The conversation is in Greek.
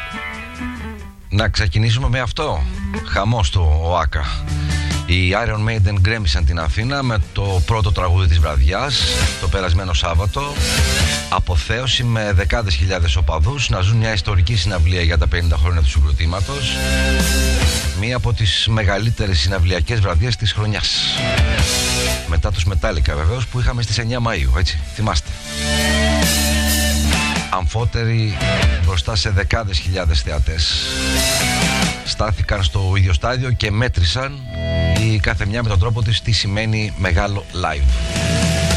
Να ξεκινήσουμε με αυτό. Χαμός στο ΟΑΚΑ. Οι Iron Maiden γκρέμισαν την Αθήνα με το πρώτο τραγούδι της βραδιάς το περασμένο Σάββατο. Αποθέωση με δεκάδες χιλιάδες οπαδούς να ζουν μια ιστορική συναυλία για τα 50 χρόνια του συγκροτήματος. Μία από τις μεγαλύτερες συναυλιακές βραδιές της χρονιάς. Μετά τους Metallica βεβαίως που είχαμε στις 9 Μαΐου, έτσι, θυμάστε. Αμφότεροι μπροστά σε δεκάδες χιλιάδες θεατές. Στάθηκαν στο ίδιο στάδιο και μέτρησαν η κάθε μια με τον τρόπο της τι σημαίνει μεγάλο live.